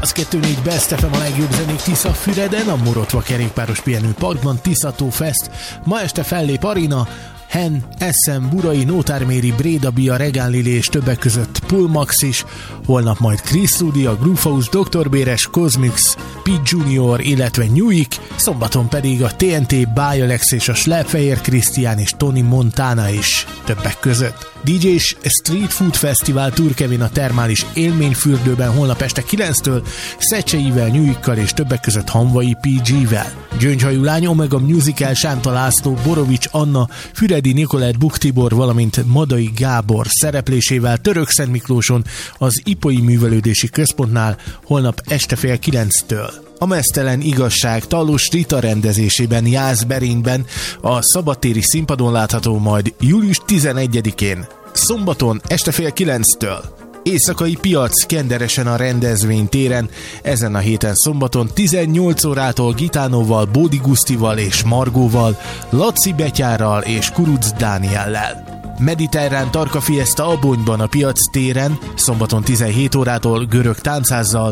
102.4 Best FM, a legjobb zenék Tiszafüreden, a Morotva kerékpáros pihenő parkban, Tiszató Fest. Ma este fellép Arina, Hen, Essen, Burai, Nótárméri, Bréda, Bia, Regán Lili és többek között Pulmax is. Holnap majd Chris Rudi, a Groovehouse, Dr. Béres, Cosmix, Pete Junior, illetve Newik. Szombaton pedig a TNT, Bájalex és a Slepfehér Krisztián és Tony Montana is többek között. DJ-s Street Food Festival Turkevin a termális élményfürdőben holnap este 9-től Szecseivel, Newyikkal és többek között Hanvai PG-vel. Gyöngyhajú lány, Omega Musical, Sánta László, Borovics Anna, Füredi Nikolett, Buk Tibor, valamint Madai Gábor szereplésével Törökszentmiklóson az Ipoly Művelődési Központnál holnap este fél 9-től. A Meztelen Igazság Talós Rita rendezésében Jászberényben a szabadtéri színpadon látható majd július 11-én, szombaton este fél 9-től. Éjszakai piac Kenderesen a rendezvénytéren, ezen a héten szombaton 18 órától Gitánóval, Bódi Gusztival és Margóval, Laci Betyárral és Kuruc Dániellel. Mediterrán Tarka Fiesta Abonyban a piac téren, szombaton 17 órától Görög Táncházzal,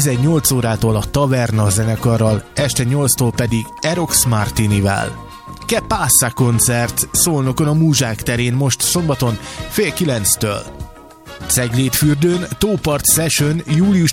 18 órától a Taverna zenekarral, este 8-tól pedig Erox Martinivel. Que Passa koncert Szolnokon a Múzsák terén most szombaton fél 9-től. Ceglédfürdőn Tópart Session július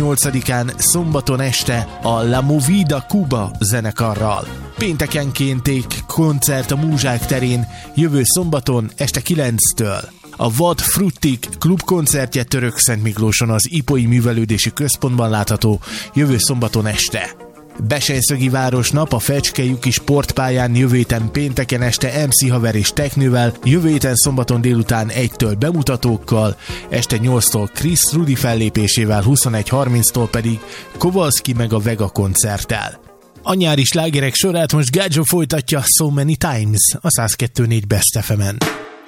18-án szombaton este a La Movida Cuba zenekarral. Péntekenkénték koncert a Múzsák terén jövő szombaton este 9-től. A Vad Fruttik klubkoncertje Törökszentmiklóson az Ipoly Művelődési Központban látható jövő szombaton este. Besejszögi Városnap a Fecskelyuki sportpályán jövő héten pénteken este MC Haver és Teknővel, jövő héten szombaton délután 1-től bemutatókkal, este 8-tól Chris Rudi fellépésével, 21:30-tól pedig Kowalski meg a Vega koncerttel. A nyári slágerek sorát most Gaggio folytatja So Many Times a 102.4 Best FM-en.